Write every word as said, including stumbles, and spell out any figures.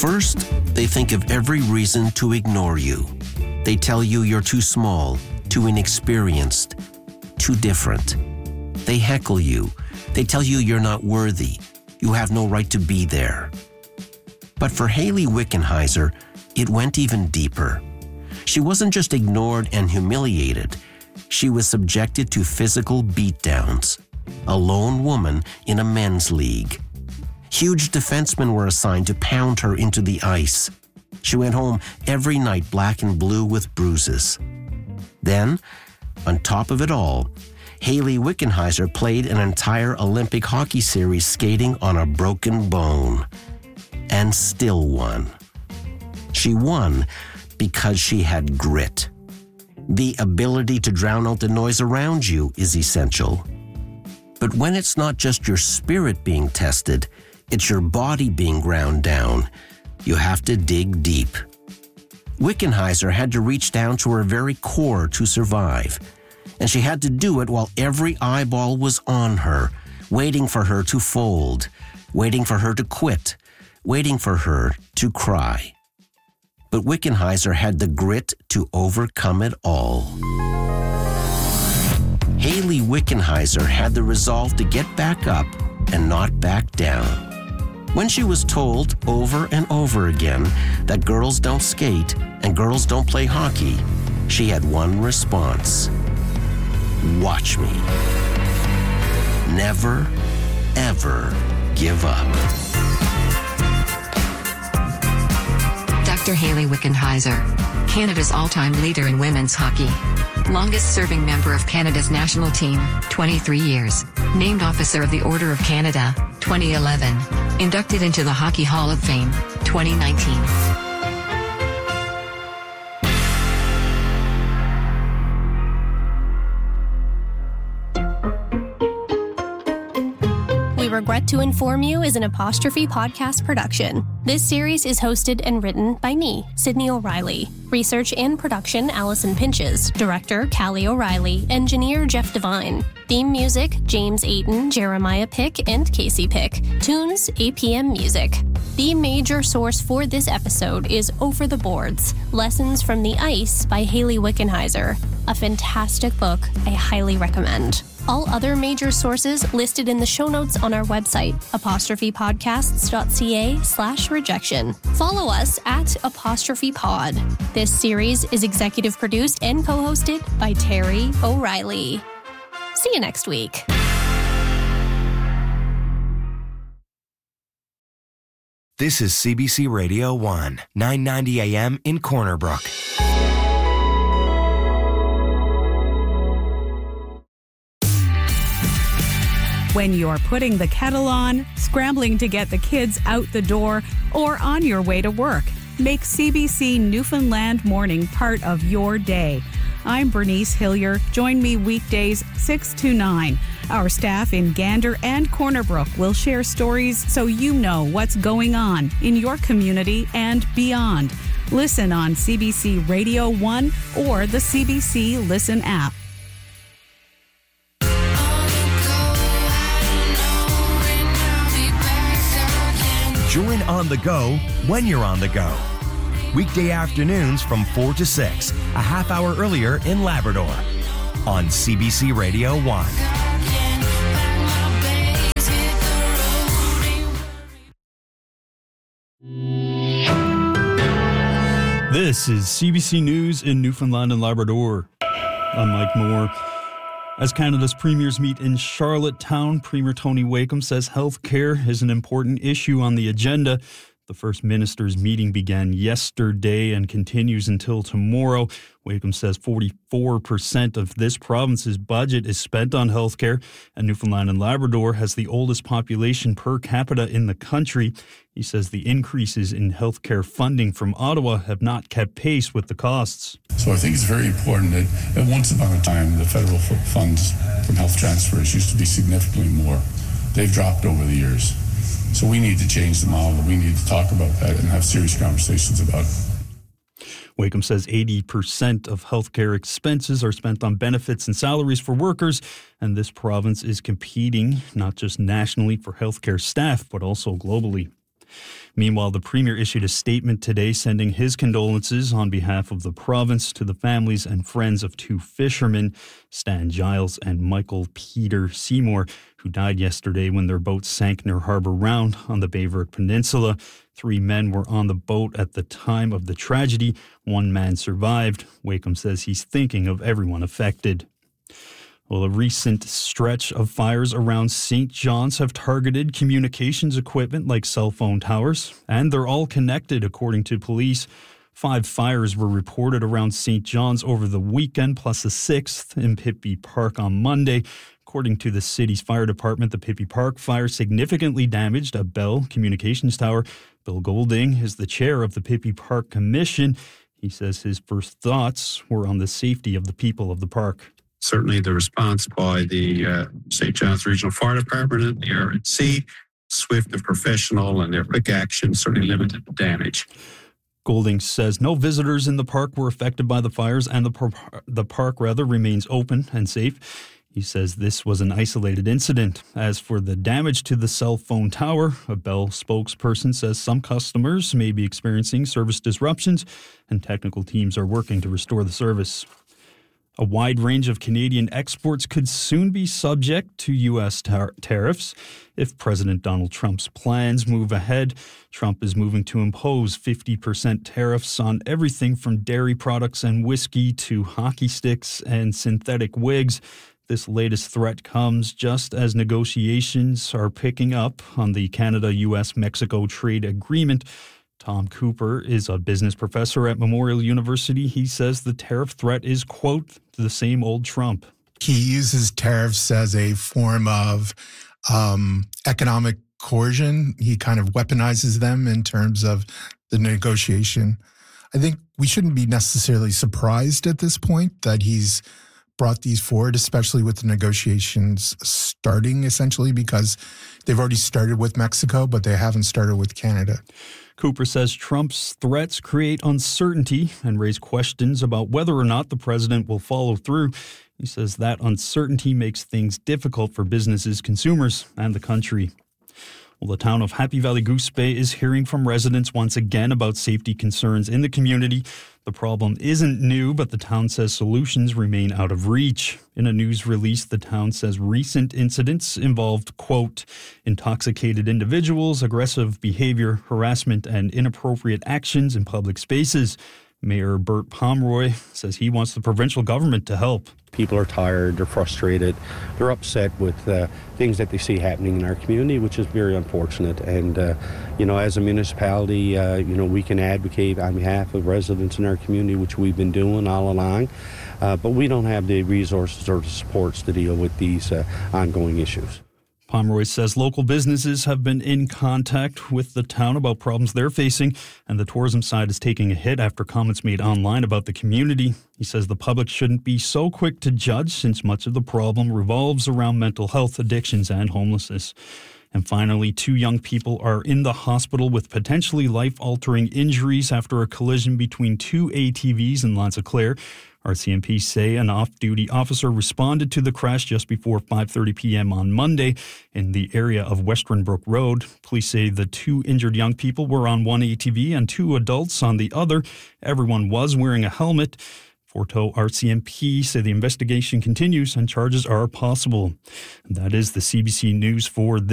First, they think of every reason to ignore you. They tell you you're too small, too inexperienced, too different. They heckle you. They tell you you're not worthy. You have no right to be there. But for Hayley Wickenheiser, it went even deeper. She wasn't just ignored and humiliated. She was subjected to physical beatdowns. A lone woman in a men's league. Huge defensemen were assigned to pound her into the ice. She went home every night black and blue with bruises. Then, on top of it all, Hayley Wickenheiser played an entire Olympic hockey series skating on a broken bone. And still won. She won because she had grit. The ability to drown out the noise around you is essential. But when it's not just your spirit being tested, it's your body being ground down, you have to dig deep. Wickenheiser had to reach down to her very core to survive. And she had to do it while every eyeball was on her, waiting for her to fold, waiting for her to quit, waiting for her to cry. But Wickenheiser had the grit to overcome it all. Hayley Wickenheiser had the resolve to get back up and not back down. When she was told over and over again that girls don't skate and girls don't play hockey, she had one response. Watch me. Never, ever give up. Doctor Hayley Wickenheiser, Canada's all-time leader in women's hockey. Longest-serving member of Canada's national team, twenty-three years. Named Officer of the Order of Canada, twenty eleven. Inducted into the Hockey Hall of Fame, twenty nineteen. Regret to Inform You is an Apostrophe podcast production. This series is hosted and written by me, Sydney O'Reilly. Research and production, Allison Pinches. Director, Callie O'Reilly. Engineer, Jeff Devine. Theme music, James Ayton, Jeremiah Pick, and Casey Pick. Tunes, A P M Music. The major source for this episode is Over the Boards, Lessons from the Ice by Hayley Wickenheiser. A fantastic book I highly recommend. All other major sources listed in the show notes on our website, apostrophepodcasts.ca slash rejection. Follow us at Apostrophe Pod. This series is executive produced and co-hosted by Terry O'Reilly. See you next week. This is C B C Radio one, nine ninety A M in Corner Brook. When you're putting the kettle on, scrambling to get the kids out the door, or on your way to work, make C B C Newfoundland Morning part of your day. I'm Bernice Hillier. Join me weekdays six to nine. Our staff in Gander and Corner Brook will share stories so you know what's going on in your community and beyond. Listen on C B C Radio one or the C B C Listen app. Join On The Go when you're on the go. Weekday afternoons from four to six, a half hour earlier in Labrador. On C B C Radio one. This is C B C News in Newfoundland and Labrador. I'm Mike Moore. As Canada's premiers meet in Charlottetown, Premier Tony Wakeham says health care is an important issue on the agenda. The First Minister's meeting began yesterday and continues until tomorrow. Wakeham says forty-four percent of this province's budget is spent on health care, and Newfoundland and Labrador has the oldest population per capita in the country. He says the increases in health care funding from Ottawa have not kept pace with the costs. So I think it's very important that at once upon a time, the federal funds from health transfers used to be significantly more. They've dropped over the years. So we need to change the model. We need to talk about that and have serious conversations about it. Wakeham says eighty percent of healthcare expenses are spent on benefits and salaries for workers, and this province is competing not just nationally for healthcare staff, but also globally. Meanwhile, the Premier issued a statement today sending his condolences on behalf of the province to the families and friends of two fishermen, Stan Giles and Michael Peter Seymour, who died yesterday when their boat sank near Harbour Round on the Baie Peninsula. Three men were on the boat at the time of the tragedy. One man survived. Wakeham says he's thinking of everyone affected. Well, a recent stretch of fires around Saint John's have targeted communications equipment like cell phone towers, and they're all connected, according to police. Five fires were reported around Saint John's over the weekend, plus a sixth in Pippy Park on Monday. According to the city's fire department, the Pippy Park fire significantly damaged a Bell Communications tower. Bill Golding is the chair of the Pippy Park Commission. He says his first thoughts were on the safety of the people of the park. Certainly the response by the uh, Saint John's Regional Fire Department and the R N C, swift and professional, and their quick action certainly limited the damage. Golding says no visitors in the park were affected by the fires, and the, par- the park rather remains open and safe. He says this was an isolated incident. As for the damage to the cell phone tower, a Bell spokesperson says some customers may be experiencing service disruptions, and technical teams are working to restore the service. A wide range of Canadian exports could soon be subject to U S tar- tariffs if President Donald Trump's plans move ahead. Trump is moving to impose fifty percent tariffs on everything from dairy products and whiskey to hockey sticks and synthetic wigs. This latest threat comes just as negotiations are picking up on the Canada-U S Mexico trade agreement. Tom Cooper is a business professor at Memorial University. He says the tariff threat is, quote, the same old Trump. He uses tariffs as a form of um, economic coercion. He kind of weaponizes them in terms of the negotiation. I think we shouldn't be necessarily surprised at this point that he's brought these forward, especially with the negotiations starting, essentially, because they've already started with Mexico, but they haven't started with Canada. Cooper says Trump's threats create uncertainty and raise questions about whether or not the president will follow through. He says that uncertainty makes things difficult for businesses, consumers, and the country. Well, the town of Happy Valley Goose Bay is hearing from residents once again about safety concerns in the community. The problem isn't new, but the town says solutions remain out of reach. In a news release, the town says recent incidents involved, quote, intoxicated individuals, aggressive behavior, harassment, and inappropriate actions in public spaces. Mayor Bert Pomeroy says he wants the provincial government to help. People are tired, they're frustrated, they're upset with uh, things that they see happening in our community, which is very unfortunate. And, uh, you know, as a municipality, uh, you know, we can advocate on behalf of residents in our community, which we've been doing all along. Uh, but we don't have the resources or the supports to deal with these uh, ongoing issues. Pomeroy says local businesses have been in contact with the town about problems they're facing, and the tourism side is taking a hit after comments made online about the community. He says the public shouldn't be so quick to judge since much of the problem revolves around mental health, addictions, and homelessness. And finally, two young people are in the hospital with potentially life-altering injuries after a collision between two A T Vs in Lanza-Claire. R C M P say an off-duty officer responded to the crash just before five thirty p.m. on Monday in the area of Western Brook Road. Police say the two injured young people were on one A T V and two adults on the other. Everyone was wearing a helmet. Forto R C M P say the investigation continues and charges are possible. And that is the C B C News for this.